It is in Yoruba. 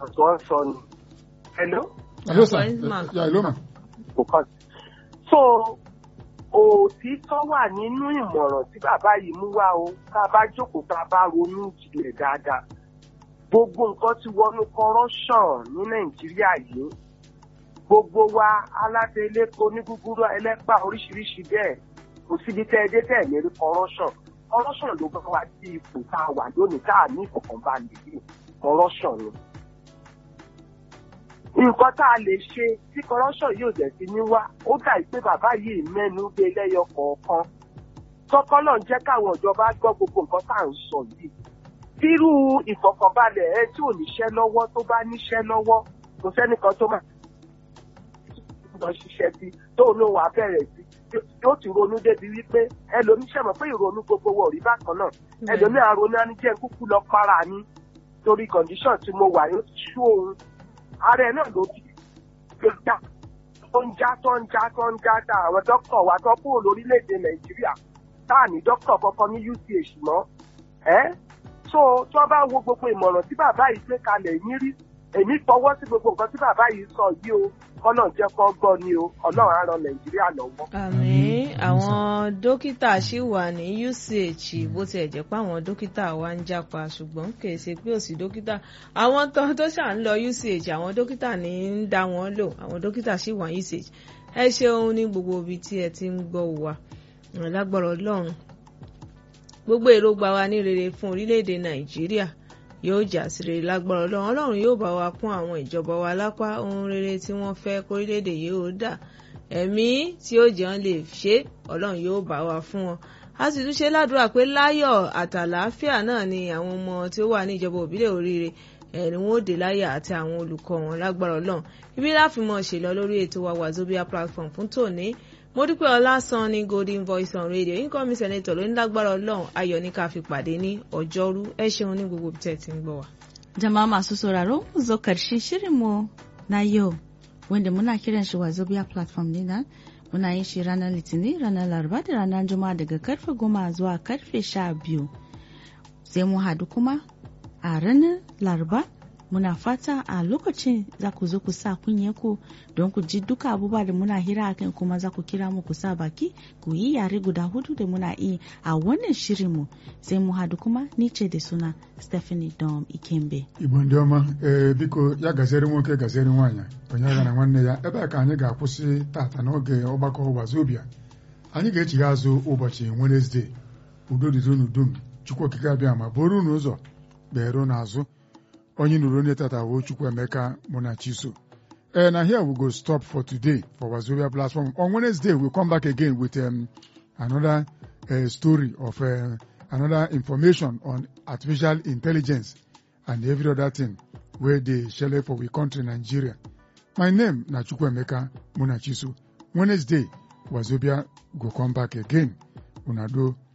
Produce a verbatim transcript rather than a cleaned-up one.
tó ń sọ ni. Hello? Hello, sir. Yeah, hello, ma. So, òtítọ́ wà nínú ìmọ̀ràn tí bàbá yìí mú wá o, ká bá jókòó ká bá ronú ìjìnlẹ̀ dáadáa. Gbogbo nǹkan ti wọnú corruption ní Nàìjíríà yìí. Gbogbo wa aláṣẹ eléko ní gúgúrú ẹlẹ́pà oríṣiríṣi bẹ́ẹ̀. Kò síbi tẹ́ ẹ dé tẹ́ ẹ̀ lérí corruption. Corruption ló bá wa sí ipò tá a wà lónìí tá a ní ìfọ̀kànbalẹ̀ yìí. Corruption ni. Nǹkan tá a lè ṣe tí corruption yóò jẹ́ sí ní wá, ó dà pé bàbá yìí mẹ́nu gbé lẹ́yọ kọ̀ọ̀kan. Tọ́kọ́ náà jẹ́ káwọn ìjọba gbọ́ gbogbo nǹkan tá à ń sọ yìí. Tírú ìfọ̀kànbalẹ̀ ẹ tí ò níṣẹ́ lọ́wọ́ tó bá níṣẹ́ lọ́wọ́, kò sẹ́nìkan tó máa lọ ṣiṣẹ́ sí tó ló wà bẹ̀rẹ̀ sí. Yóò ti ronú débi wípé ẹlòmíṣẹ́ mọ̀ pé ìrònú gbogbo wọ̀ rí bákan náà. Ẹlòmíà ronú á ní jẹ́ kúkú lọ para ní torí condition tí mo wà yóò ti ṣú òun. Ààrẹ náà ló ti gbà tó ń já tó ń já tó ń já ta àwọn dókítà wa tó kúrò lórílẹ̀‐èdè Nàìjíríà tá à ní dókítà kankan ní U C H mọ́. ẹ́ so tí wọ́n bá wo gbogbo ìmọ̀ràn tí bàbá yìí gbé kalẹ̀ yín rí èmi fọwọ́ sí gbogbo nǹkan tí bàbá yìí sọ yìí o kọ́nà jẹ́ kó gbọ́ ni o Ọlọ́run á ran Nàìjíríà lọ́wọ́. Àmín. Àwọn dókítà ṣì wà ní U C H bó tiẹ̀ jẹ́ pé àwọn dókítà wa ń jápa ṣùgbọ́n kì í ṣe pé òsì dókítà àwọn tó tó ṣà ń lọ U C H àwọn dókítà ní ń dá wọn lò àwọn dókítà ṣì wà U C H. Ẹ ṣeun ní gbogbo ibi tí ẹ ti ń gbọ́ wa lágbára Ọlọ́run gbogbo èròǹgbà wa ní rere fún orílẹ̀-èdè Nàìjíríà yóò jà sí rere lágbára Ọlọ́run Ọlọ́run yóò bá wa kún àwọn ìjọba wa lápá ohun rere tí wọ́n fẹ́ kórílẹ̀-èdè yìí ó dà ẹ̀mí tí ó jẹun lè ṣe Ọlọ́run yóò bá wa fún wọn. A sì tún ṣe ládùúrà pé láyọ̀ àtàlàáfíà náà ni àwọn ọmọ tí ó wà ní ìjọba òbílẹ̀ oríire ẹni wọn ò dé láyà àti àwọn olùkọ́ wọn lágbára Ọlọ́run ibi láfimọ̀ ṣe lọ lórí ètò wa Wazobia platform fún tòní. Mo dúpẹ́ Ọlásàn ní Golden Voice on Radio nǹkan mi sẹ́nẹ́tọ̀ ló ní lágbára Ọlọ́run ayọ̀ ní ká fi pàdé ní ọjọ́rú ẹ ṣeun ní gbogbo tẹ̀ tí ń gbọ́ wa. Jama'a masu sauraro mu zo karshe shirinmu na yau wanda muna kiran shi Wazobia platform ne na muna yin shi ranar Litinin ranar Laraba da ranar Juma'a daga karfe goma zuwa karfe sha biyu sai mu hadu kuma a ranar Laraba muna fata a lokacin za ku zo ku sa kunyanku don ku ji duka abubuwa da muna hira akan kuma za ku kira mu ku sa baki ku yi yare guda hudu da muna yi a wannan shirinmu sai mu hadu kuma ni ce da suna Stephanie Dom Ikembe. Igbo ndị ọma ee biko ya gazere nwoke gazere nwaanyị onye agha na nwanne ya ebe a ka anyị ga-akwụsị tata n'oge ọgbakọ Wazobia anyị ga-echigha azụ ụbọchị Wednesday udo dịrị unu dum Chukwu okike abịa ma bụrụ unu ụzọ kpeere unu azụ onye nụrụ onye tata wo Chukwuemeka Munachiso. And uh, here we go stop for today for Wazobia platform. On Wednesday we'll come back again with um, another uh, story of uh, another information on artificial intelligence and every other thing where they share for we country Nigeria. My name na Chukwuemeka Munachiso. Wednesday Wazobia go come back again. Unado